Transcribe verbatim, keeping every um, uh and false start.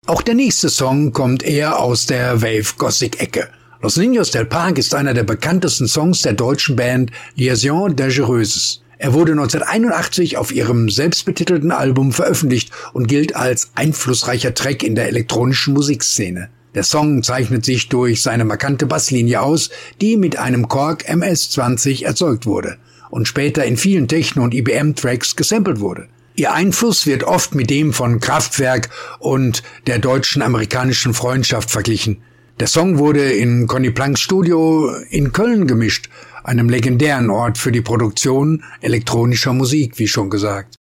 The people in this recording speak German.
Auch der nächste Song kommt eher aus der Wave-Gothic-Ecke. Los Niños del Parque ist einer der bekanntesten Songs der deutschen Band Liaisons Dangereuses. Er wurde neunzehnhunderteinundachtzig auf ihrem selbstbetitelten Album veröffentlicht und gilt als einflussreicher Track in der elektronischen Musikszene. Der Song zeichnet sich durch seine markante Basslinie aus, die mit einem Korg M S zwanzig erzeugt wurde und später in vielen Techno- und I B M-Tracks gesampelt wurde. Ihr Einfluss wird oft mit dem von Kraftwerk und der deutschen-amerikanischen Freundschaft verglichen. Der Song wurde in Conny Planks Studio in Köln gemischt, einem legendären Ort für die Produktion elektronischer Musik, wie schon gesagt.